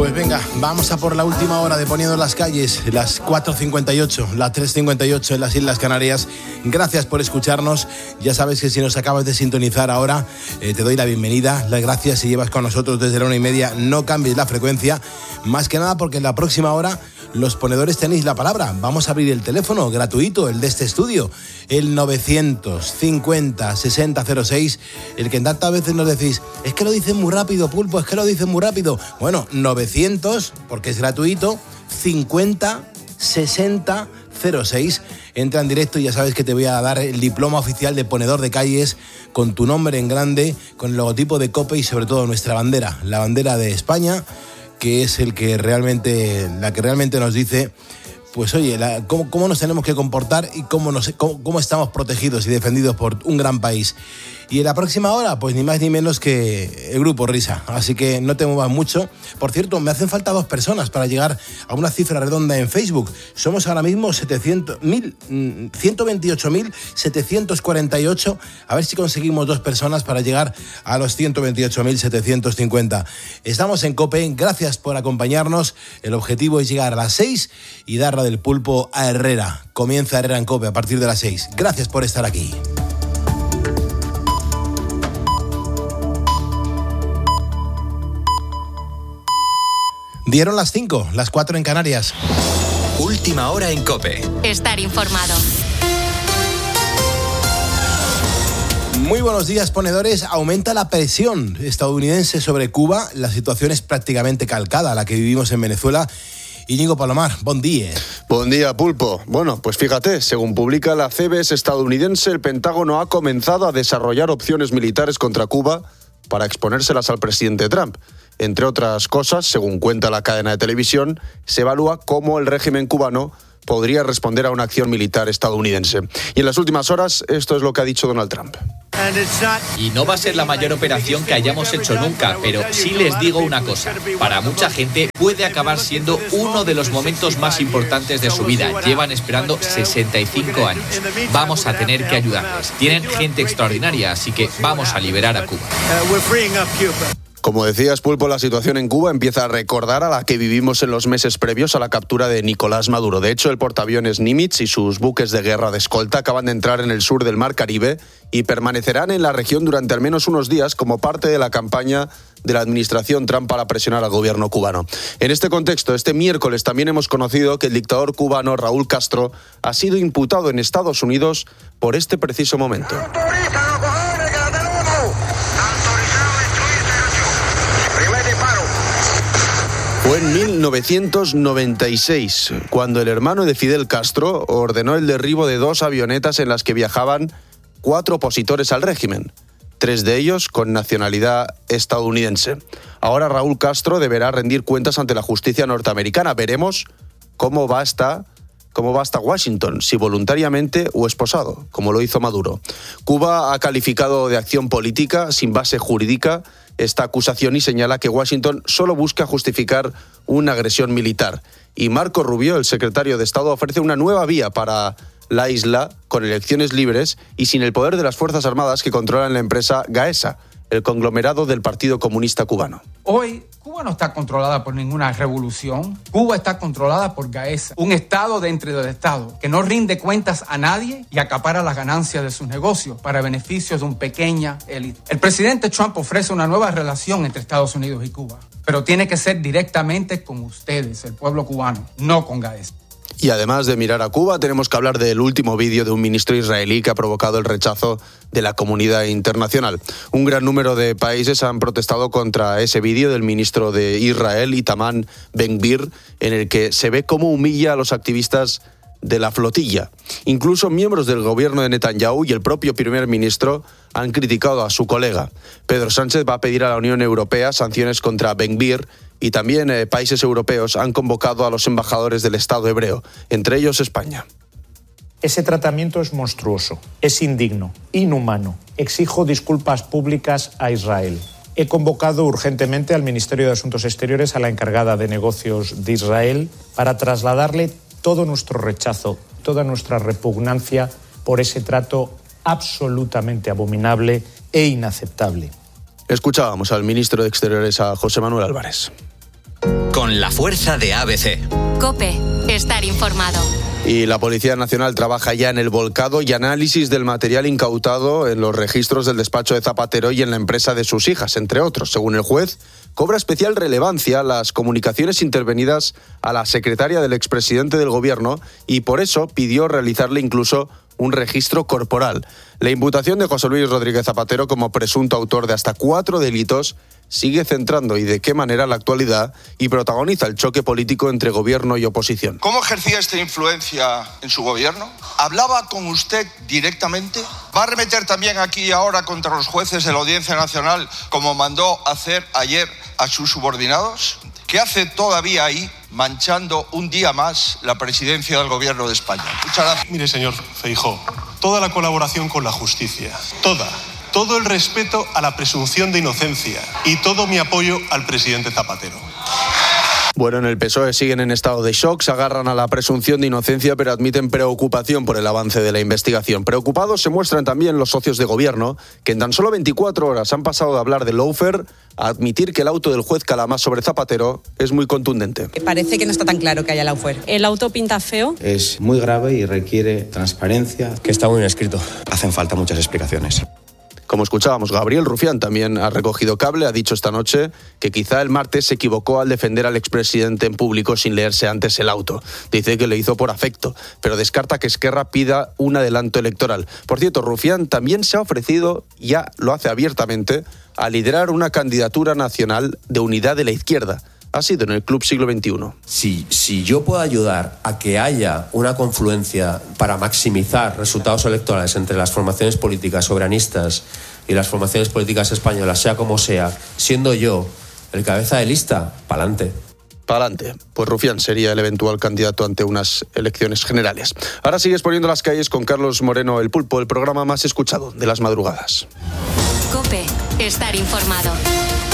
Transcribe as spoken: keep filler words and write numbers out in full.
Pues venga, vamos a por la última hora de Poniendo las Calles, las cuatro cincuenta y ocho, las tres cincuenta y ocho en las Islas Canarias. Gracias por escucharnos. Ya sabes que si nos acabas de sintonizar ahora, eh, te doy la bienvenida. Las gracias si llevas con nosotros desde la una y media. No cambies la frecuencia, más que nada porque en la próxima hora los ponedores tenéis la palabra. Vamos a abrir el teléfono gratuito, el de este estudio, el novecientos cincuenta sesenta cero seis, el que tantas veces nos decís, es que lo dicen muy rápido, Pulpo, es que lo dicen muy rápido. Bueno, novecientos, porque es gratuito, cincuenta sesenta cero seis. Entra en directo y ya sabes que te voy a dar el diploma oficial de ponedor de calles con tu nombre en grande, con el logotipo de COPE y sobre todo nuestra bandera, la bandera de España, que es el que realmente, la que realmente nos dice, pues oye, la, cómo, cómo nos tenemos que comportar y cómo, nos, cómo, cómo estamos protegidos y defendidos por un gran país. Y en la próxima hora, pues ni más ni menos que el Grupo Risa. Así que no te muevas mucho. Por cierto, me hacen falta dos personas para llegar a una cifra redonda en Facebook. Somos ahora mismo ciento veintiocho mil setecientos cuarenta y ocho. A ver si conseguimos dos personas para llegar a los ciento veintiocho mil setecientos cincuenta. Estamos en COPE. Gracias por acompañarnos. El objetivo es llegar a las seis y dar la del pulpo a Herrera. Comienza Herrera en COPE a partir de las seis. Gracias por estar aquí. Dieron las cinco, las cuatro en Canarias. Última hora en COPE. Estar informado. Muy buenos días, ponedores. Aumenta la presión estadounidense sobre Cuba. La situación es prácticamente calcada a la que vivimos en Venezuela. Íñigo Palomar, buen día. Buen día, Pulpo. Bueno, pues fíjate, según publica la C B S estadounidense, el Pentágono ha comenzado a desarrollar opciones militares contra Cuba para exponérselas al presidente Trump. Entre otras cosas, según cuenta la cadena de televisión, se evalúa cómo el régimen cubano podría responder a una acción militar estadounidense. Y en las últimas horas, esto es lo que ha dicho Donald Trump. Y no va a ser la mayor operación que hayamos hecho nunca, pero sí les digo una cosa. Para mucha gente puede acabar siendo uno de los momentos más importantes de su vida. Llevan esperando sesenta y cinco años. Vamos a tener que ayudarles. Tienen gente extraordinaria, así que vamos a liberar a Cuba. Como decías, Pulpo, la situación en Cuba empieza a recordar a la que vivimos en los meses previos a la captura de Nicolás Maduro. De hecho, el portaaviones Nimitz y sus buques de guerra de escolta acaban de entrar en el sur del Mar Caribe y permanecerán en la región durante al menos unos días como parte de la campaña de la administración Trump para presionar al gobierno cubano. En este contexto, este miércoles también hemos conocido que el dictador cubano Raúl Castro ha sido imputado en Estados Unidos por este preciso momento. Fue en mil novecientos noventa y seis, cuando el hermano de Fidel Castro ordenó el derribo de dos avionetas en las que viajaban cuatro opositores al régimen, tres de ellos con nacionalidad estadounidense. Ahora Raúl Castro deberá rendir cuentas ante la justicia norteamericana. Veremos cómo va hasta, cómo va hasta Washington, si voluntariamente o esposado, como lo hizo Maduro. Cuba ha calificado de acción política sin base jurídica esta acusación y señala que Washington solo busca justificar una agresión militar. Y Marco Rubio, el secretario de Estado, ofrece una nueva vía para la isla con elecciones libres y sin el poder de las Fuerzas Armadas que controlan la empresa Gaesa, el conglomerado del Partido Comunista Cubano. Hoy, Cuba no está controlada por ninguna revolución. Cuba está controlada por Gaesa, un estado dentro del estado que no rinde cuentas a nadie y acapara las ganancias de sus negocios para beneficios de una pequeña élite. El presidente Trump ofrece una nueva relación entre Estados Unidos y Cuba, pero tiene que ser directamente con ustedes, el pueblo cubano, no con Gaesa. Y además de mirar a Cuba, tenemos que hablar del último vídeo de un ministro israelí que ha provocado el rechazo de la comunidad internacional. Un gran número de países han protestado contra ese vídeo del ministro de Israel, Itamar Ben-Gvir, en el que se ve cómo humilla a los activistas de la flotilla. Incluso miembros del gobierno de Netanyahu y el propio primer ministro han criticado a su colega. Pedro Sánchez va a pedir a la Unión Europea sanciones contra Ben-Gvir y también eh, países europeos han convocado a los embajadores del Estado hebreo, entre ellos España. Ese tratamiento es monstruoso, es indigno, inhumano. Exijo disculpas públicas a Israel. He convocado urgentemente al Ministerio de Asuntos Exteriores a la encargada de negocios de Israel para trasladarle todo nuestro rechazo, toda nuestra repugnancia por ese trato absolutamente abominable e inaceptable. Escuchábamos al ministro de Exteriores, a José Manuel Álvarez. con la fuerza de A B C. COPE, estar informado. Y la Policía Nacional trabaja ya en el volcado y análisis del material incautado en los registros del despacho de Zapatero y en la empresa de sus hijas, entre otros. Según el juez, cobra especial relevancia las comunicaciones intervenidas a la secretaria del expresidente del gobierno y por eso pidió realizarle incluso un registro corporal. La imputación de José Luis Rodríguez Zapatero como presunto autor de hasta cuatro delitos sigue centrando y de qué manera la actualidad y protagoniza el choque político entre gobierno y oposición. ¿Cómo ejercía esta influencia en su gobierno? ¿Hablaba con usted directamente? ¿Va a arremeter también aquí y ahora contra los jueces de la Audiencia Nacional como mandó hacer ayer a sus subordinados? ¿Qué hace todavía ahí manchando un día más la presidencia del gobierno de España? Muchas gracias. Mire, señor Feijóo, toda la colaboración con la justicia, toda, todo el respeto a la presunción de inocencia y todo mi apoyo al presidente Zapatero. Bueno, en el P S O E siguen en estado de shock, se agarran a la presunción de inocencia, pero admiten preocupación por el avance de la investigación. Preocupados se muestran también los socios de gobierno, que en tan solo veinticuatro horas han pasado de hablar de lawfare a admitir que el auto del juez Calamás sobre Zapatero es muy contundente. Parece que no está tan claro que haya lawfare. El auto pinta feo. Es muy grave y requiere transparencia. Que está muy bien escrito. Hacen falta muchas explicaciones. Como escuchábamos, Gabriel Rufián también ha recogido cable, ha dicho esta noche que quizá el martes se equivocó al defender al expresidente en público sin leerse antes el auto. Dice que lo hizo por afecto, pero descarta que Esquerra pida un adelanto electoral. Por cierto, Rufián también se ha ofrecido, ya lo hace abiertamente, a liderar una candidatura nacional de unidad de la izquierda. Ha sido en el Club Siglo veintiuno. Si, si yo puedo ayudar a que haya una confluencia para maximizar resultados electorales entre las formaciones políticas soberanistas y las formaciones políticas españolas, sea como sea, siendo yo el cabeza de lista, pa'lante. Pa'lante. Pues Rufián sería el eventual candidato ante unas elecciones generales. Ahora sigues poniendo las calles con Carlos Moreno, El Pulpo, el programa más escuchado de las madrugadas. COPE, estar informado.